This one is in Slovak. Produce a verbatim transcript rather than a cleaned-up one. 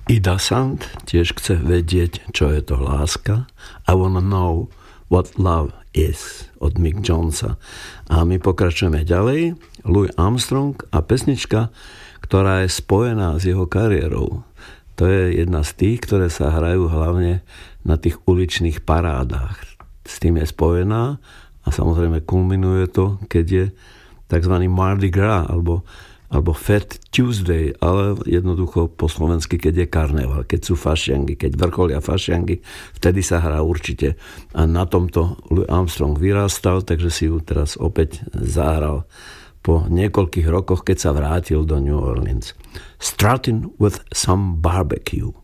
Ida Sant tiež chce vedieť, čo je to láska. I wanna know what love is od Mick Jonesa. A my pokračujeme ďalej. Louis Armstrong a pesnička, ktorá je spojená s jeho kariérou. To je jedna z tých, ktoré sa hrajú hlavne na tých uličných parádach. S tým je spojená a samozrejme kulminuje to, keď je tzv. Mardi Gras alebo alebo Fat Tuesday, ale jednoducho po slovensky, keď je karneval, keď sú fašiangy, keď vrcholia fašiangy, vtedy sa hrá určite. A na tomto Louis Armstrong vyrastal, takže si ju teraz opäť zahral po niekoľkých rokoch, keď sa vrátil do New Orleans. Starting with some barbecue.